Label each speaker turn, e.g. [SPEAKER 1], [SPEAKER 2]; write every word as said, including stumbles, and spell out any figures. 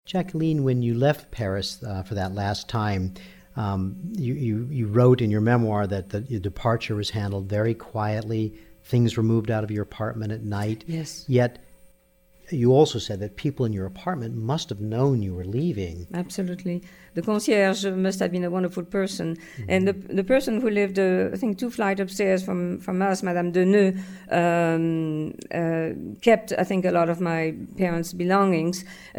[SPEAKER 1] Jacqueline, when you left Paris uh, for that last time, um, you, you, you wrote in your memoir that the, your departure was handled very quietly. Things were moved out of your apartment at night.
[SPEAKER 2] Yes.
[SPEAKER 1] Yet you also said that people in your apartment must have known you were leaving.
[SPEAKER 2] Absolutely. The concierge must have been a wonderful person. Mm-hmm. And the the person who lived, uh, I think, two flights upstairs from, from us, Madame Deneux, um, uh, kept, I think, a lot of my parents' belongings.